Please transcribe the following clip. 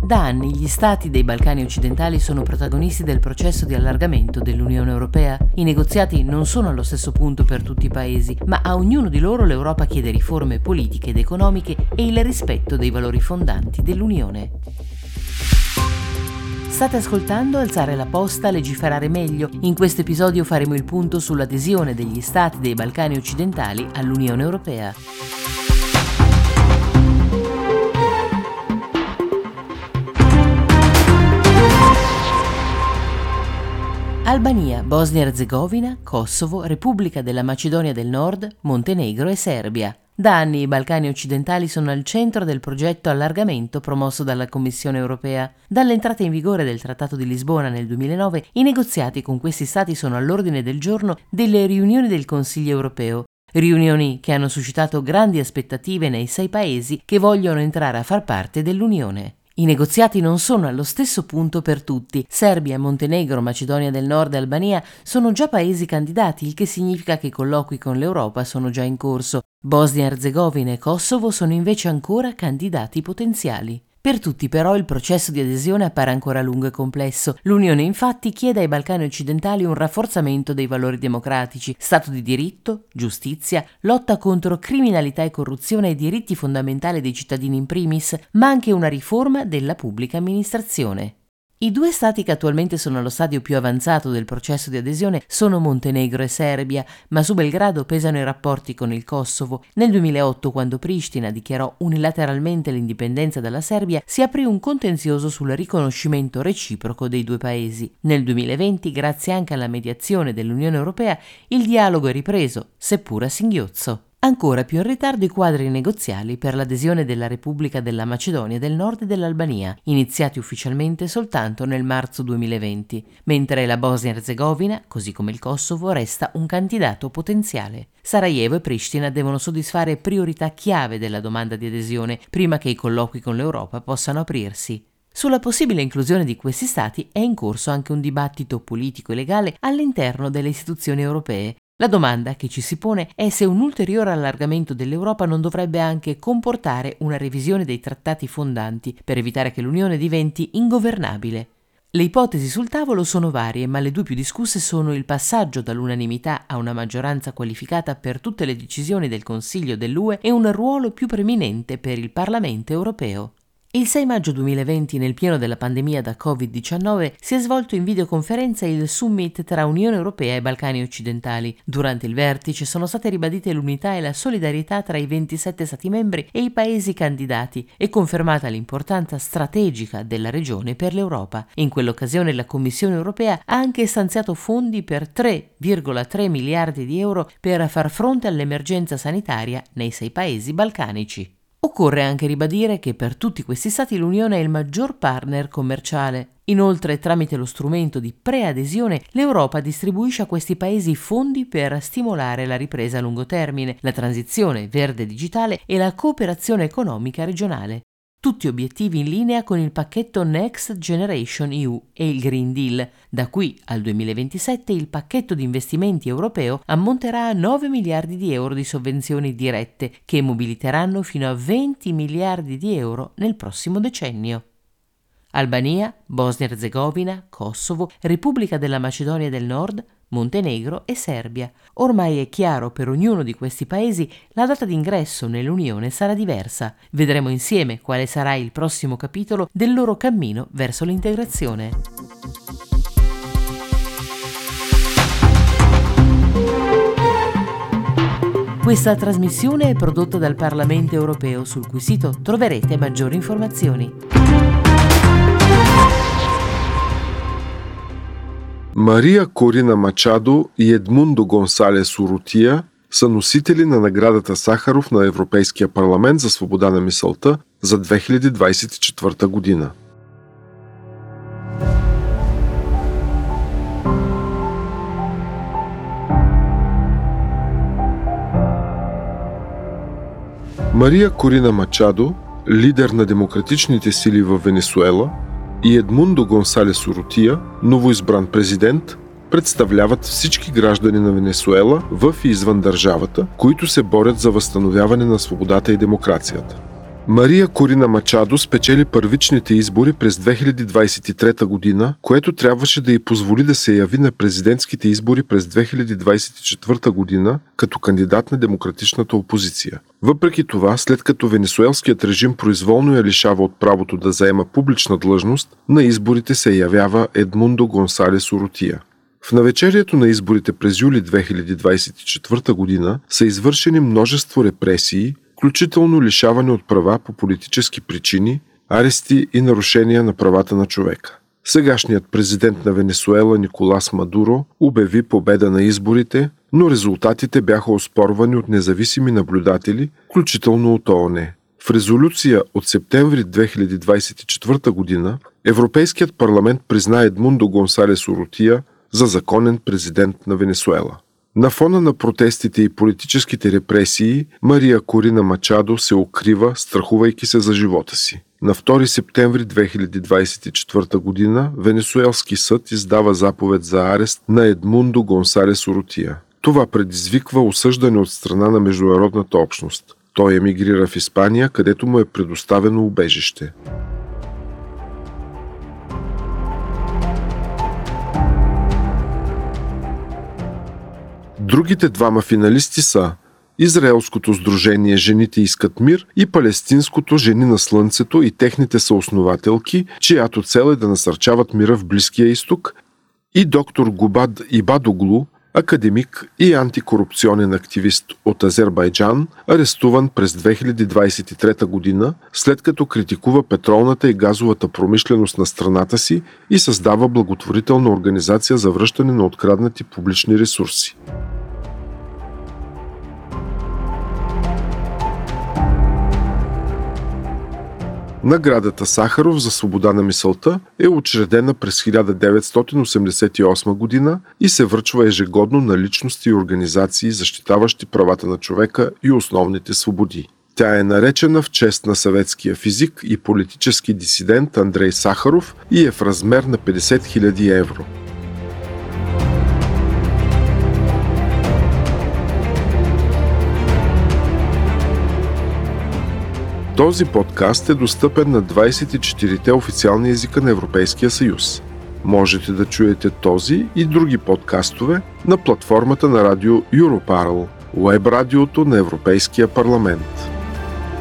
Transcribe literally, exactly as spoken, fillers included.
Da anni gli stati dei Balcani occidentali sono protagonisti del processo di allargamento dell'Unione Europea. I negoziati non sono allo stesso punto per tutti i paesi, ma a ognuno di loro l'Europa chiede riforme politiche ed economiche e il rispetto dei valori fondanti dell'Unione. State ascoltando Alzare la posta, legiferare meglio. In questo episodio faremo il punto sull'adesione degli stati dei Balcani occidentali all'Unione Europea. Albania, Bosnia-Erzegovina, Kosovo, Repubblica della Macedonia del Nord, Montenegro e Serbia. Da anni i Balcani occidentali sono al centro del progetto allargamento promosso dalla Commissione europea. Dall'entrata in vigore del Trattato di Lisbona nel duemilanove, i negoziati con questi stati sono all'ordine del giorno delle riunioni del Consiglio europeo. Riunioni che hanno suscitato grandi aspettative nei sei paesi che vogliono entrare a far parte dell'Unione. I negoziati non sono allo stesso punto per tutti. Serbia, Montenegro, Macedonia del Nord e Albania sono già paesi candidati, il che significa che i colloqui con l'Europa sono già in corso. Bosnia-Erzegovina e Kosovo sono invece ancora candidati potenziali. Per tutti però il processo di adesione appare ancora lungo e complesso. L'Unione infatti chiede ai Balcani occidentali un rafforzamento dei valori democratici, Stato di diritto, giustizia, lotta contro criminalità e corruzione e diritti fondamentali dei cittadini in primis, ma anche una riforma della pubblica amministrazione. I due stati che attualmente sono allo stadio più avanzato del processo di adesione sono Montenegro e Serbia, ma su Belgrado pesano i rapporti con il Kosovo. Nel duemilaotto, quando Pristina dichiarò unilateralmente l'indipendenza dalla Serbia, si aprì un contenzioso sul riconoscimento reciproco dei due paesi. Nel duemilaventi, grazie anche alla mediazione dell'Unione Europea, il dialogo è ripreso, seppur a singhiozzo. Ancora più in ritardo i quadri negoziali per l'adesione della Repubblica della Macedonia del Nord e dell'Albania, iniziati ufficialmente soltanto nel marzo duemilaventi, mentre la Bosnia-Erzegovina, così come il Kosovo, resta un candidato potenziale. Sarajevo e Pristina devono soddisfare priorità chiave della domanda di adesione prima che i colloqui con l'Europa possano aprirsi. Sulla possibile inclusione di questi stati è in corso anche un dibattito politico e legale all'interno delle istituzioni europee. La domanda che ci si pone è se un ulteriore allargamento dell'Europa non dovrebbe anche comportare una revisione dei trattati fondanti per evitare che l'Unione diventi ingovernabile. Le ipotesi sul tavolo sono varie, ma le due più discusse sono il passaggio dall'unanimità a una maggioranza qualificata per tutte le decisioni del Consiglio dell'U E e un ruolo più preminente per il Parlamento europeo. Il sei maggio duemilaventi, nel pieno della pandemia da covid diciannove, si è svolto in videoconferenza il summit tra Unione Europea e Balcani occidentali. Durante il vertice sono state ribadite l'unità e la solidarietà tra i ventisette Stati membri e i paesi candidati e confermata l'importanza strategica della regione per l'Europa. In quell'occasione la Commissione Europea ha anche stanziato fondi per tre virgola tre miliardi di euro per far fronte all'emergenza sanitaria nei sei paesi balcanici. Occorre anche ribadire che per tutti questi stati l'Unione è il maggior partner commerciale. Inoltre, tramite lo strumento di preadesione, l'Europa distribuisce a questi paesi fondi per stimolare la ripresa a lungo termine, la transizione verde digitale e la cooperazione economica regionale. Tutti obiettivi in linea con il pacchetto Next Generation E U e il Green Deal. Da qui al duemilaventisette il pacchetto di investimenti europeo ammonterà a nove miliardi di euro di sovvenzioni dirette che mobiliteranno fino a venti miliardi di euro nel prossimo decennio. Albania, Bosnia-Erzegovina, Kosovo, Repubblica della Macedonia del Nord, Montenegro e Serbia. Ormai è chiaro per ognuno di questi paesi la data d'ingresso nell'Unione sarà diversa. Vedremo insieme quale sarà il prossimo capitolo del loro cammino verso l'integrazione. Questa trasmissione è prodotta dal Parlamento europeo, sul cui sito troverete maggiori informazioni. Мария Корина Мачадо и Едмундо Гонсалес Урутия са носители на наградата Сахаров на Европейския парламент за свобода на мисълта за две хиляди двадесет и четвърта година. Мария Корина Мачадо, лидер на демократичните сили в Венесуела, и Едмундо Гонсалес Урутия, новоизбран президент, представляват всички граждани на Венесуела в и извън държавата, които се борят за възстановяване на свободата и демокрацията. Мария Корина Мачадо спечели първичните избори през две хиляди двадесет и трета година, което трябваше да й позволи да се яви на президентските избори през две хиляди двадесет и четвърта година като кандидат на демократичната опозиция. Въпреки това, след като венецуелският режим произволно я лишава от правото да заема публична длъжност, на изборите се явява Едмундо Гонсалес Урутия. В навечерието на изборите през юли две хиляди двадесет и четвърта година са извършени множество репресии, включително лишаване от права по политически причини, арести и нарушения на правата на човека. Сегашният президент на Венецуела Николас Мадуро обяви победа на изборите, но резултатите бяха оспорвани от независими наблюдатели, включително от ООН. В резолюция от септември две хиляди двадесет и четвърта година Европейският парламент призна Едмундо Гонсалес Урутия за законен президент на Венецуела. На фона на протестите и политическите репресии, Мария Корина Мачадо се укрива, страхувайки се за живота си. На втори септември две хиляди двадесет и четвърта година Венецуелски съд издава заповед за арест на Едмундо Гонсалес Урутия. Това предизвиква осъждане от страна на международната общност. Той емигрира в Испания, където му е предоставено убежище. Другите двама финалисти са Израелското сдружение «Жените искат мир» и Палестинското «Жени на слънцето» и техните съоснователки, чиято цел е да насърчават мира в Близкия изток, и доктор Губад Ибадоглу, академик и антикорупционен активист от Азербайджан, арестуван през две хиляди двадесет и трета година, след като критикува петролната и газовата промишленост на страната си и създава благотворителна организация за връщане на откраднати публични ресурси. Наградата Сахаров за свобода на мисълта е учредена през хиляда деветстотин осемдесет и осма година и се връчва ежегодно на личности и организации, защитаващи правата на човека и основните свободи. Тя е наречена в чест на съветския физик и политически дисидент Андрей Сахаров и е в размер на петдесет хиляди евро. Този подкаст е достъпен на двадесет и четирите официални езика на Европейския съюз. Можете да чуете този и други подкастове на платформата на радио Europarl, уеб радиото на Европейския парламент.